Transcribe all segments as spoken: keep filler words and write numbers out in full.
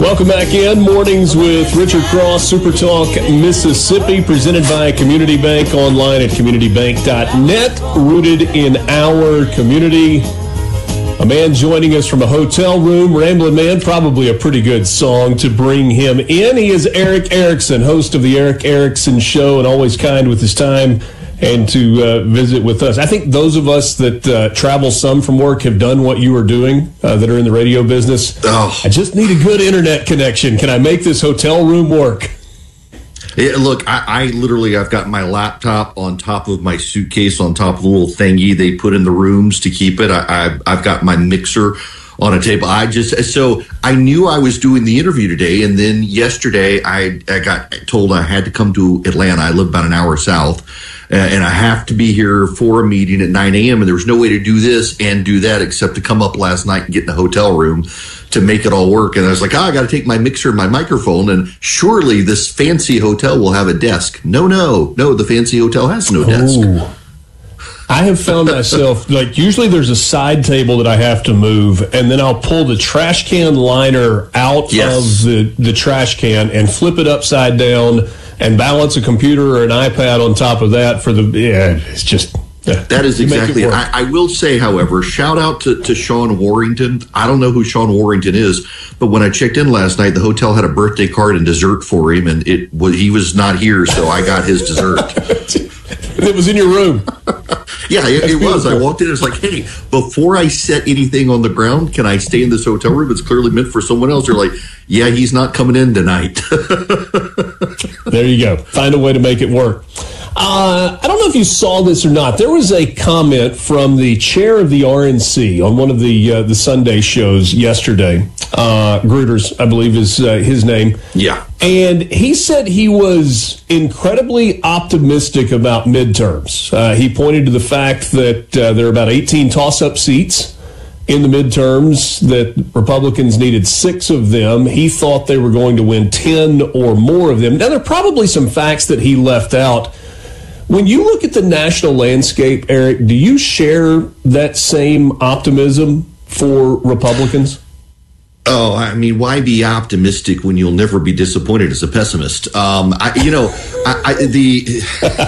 Welcome back in. Mornings with Richard Cross, Super Talk Mississippi, presented by Community Bank, online at community bank dot net, rooted in our community. A man joining us from a hotel room, Ramblin' Man, probably a pretty good song to bring him in. He is Erick Erickson, host of the Erick Erickson Show, and always kind with his time and to uh, visit with us. I think those of us that uh, travel some from work have done what you are doing, uh, that are in the radio business. Oh. I just need a good internet connection. Can I make this hotel room work? Yeah, look, I, I literally, I've got my laptop on top of my suitcase, on top of the little thingy they put in the rooms to keep it. I, I, I've got my mixer on a table. I just, so I knew I was doing the interview today. And then yesterday I, I got told I had to come to Atlanta. I live about an hour south. Uh, and I have to be here for a meeting at nine a.m. And there was no way to do this and do that except to come up last night and get in a hotel room to make it all work. And I was like, oh, I got to take my mixer and my microphone, and surely this fancy hotel will have a desk. No, no, no, the fancy hotel has no desk. Ooh. I have found myself, like, usually there's a side table that I have to move, and then I'll pull the trash can liner out yes. of the, the trash can and flip it upside down and balance a computer or an iPad on top of that for the, yeah, it's just... Yeah, that is exactly it. I, I will say, however, shout out to, to Sean Warrington. I don't know who Sean Warrington is, but when I checked in last night, the hotel had a birthday card and dessert for him, and it was, he was not here, so I got his dessert. It was in your room. Yeah, it, it was. I walked in, it's like, hey, before I set anything on the ground, can I stay in this hotel room? It's clearly meant for someone else. They're like, yeah, he's not coming in tonight. There you go. Find a way to make it work. Uh, I don't know if you saw this or not. There was a comment from the chair of the R N C on one of the uh, the Sunday shows yesterday. Uh, Gruters, I believe, is uh, his name. Yeah. And he said he was incredibly optimistic about midterms. Uh, he pointed to the fact that uh, there are about eighteen toss-up seats in the midterms, that Republicans needed six of them. He thought they were going to win ten or more of them. Now, there are probably some facts that he left out. When you look at the national landscape, Eric, do you share that same optimism for Republicans? Oh, I mean, why be optimistic when you'll never be disappointed as a pessimist? Um, I, you know, I, I the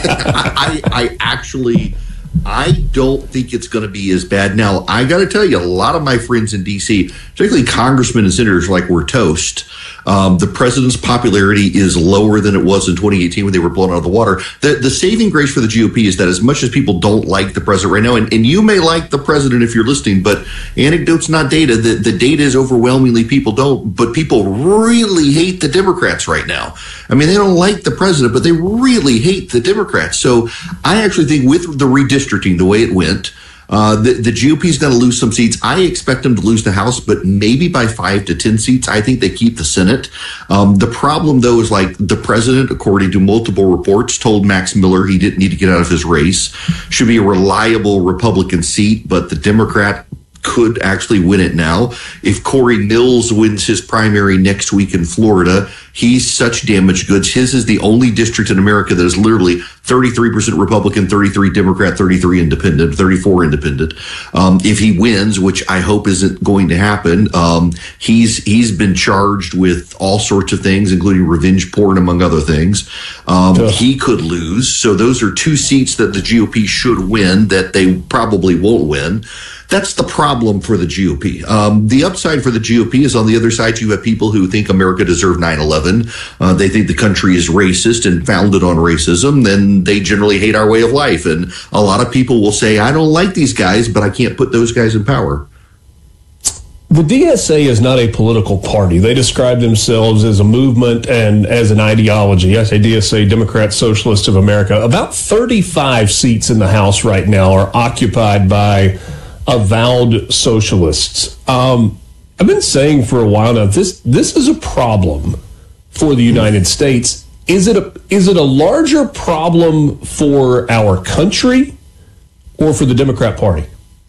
I, I actually I don't think it's going to be as bad. Now, I got to tell you, a lot of my friends in D C, particularly congressmen and senators, are like, we're toast. Um, the president's popularity is lower than it was in twenty eighteen when they were blown out of the water. The, the saving grace for the G O P is that as much as people don't like the president right now, and, and you may like the president if you're listening, but anecdotes, not data, the, the data is overwhelmingly people don't, but people really hate the Democrats right now. I mean, they don't like the president, but they really hate the Democrats. So I actually think with the redistricting, the way it went, Uh, the, the G O P is going to lose some seats. I expect them to lose the House, but maybe by five to ten seats. I think they keep the Senate. Um, the problem, though, is like the president, according to multiple reports, told Max Miller he didn't need to get out of his race. Should be a reliable Republican seat, but the Democrat could actually win it now. If Corey Mills wins his primary next week in Florida, he's such damaged goods. His is the only district in America that is literally thirty-three percent Republican, thirty-three Democrat, thirty-three independent, thirty-four independent. Um, if he wins, which I hope isn't going to happen, um, he's he's been charged with all sorts of things, including revenge porn, among other things. Um, he could lose. So those are two seats that the G O P should win that they probably won't win. That's the problem for the G O P. Um, the upside for the G O P is on the other side. You have people who think America deserved nine eleven. Uh, they think the country is racist and founded on racism. Then they generally hate our way of life. And a lot of people will say, I don't like these guys, but I can't put those guys in power. The D S A is not a political party. They describe themselves as a movement and as an ideology. I say D S A, Democrat Socialists of America. About thirty-five seats in the House right now are occupied by avowed socialists. Um, I've been saying for a while now, this this is a problem for the United States. Is it a is it a larger problem for our country or for the Democrat Party?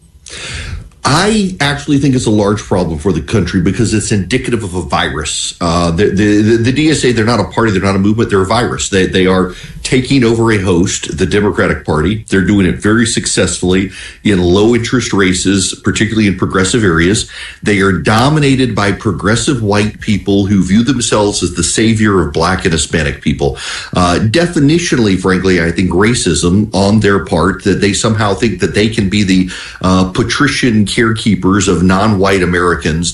I actually think it's a large problem for the country because it's indicative of a virus. Uh, the, the, the D S A, they're not a party, they're not a movement, they're a virus. They, they are taking over a host, the Democratic Party. They're doing it very successfully in low interest races, particularly in progressive areas. They are dominated by progressive white people who view themselves as the savior of black and Hispanic people. Uh, definitionally, frankly, I think racism on their part, that they somehow think that they can be the uh, patrician carekeepers of non-white Americans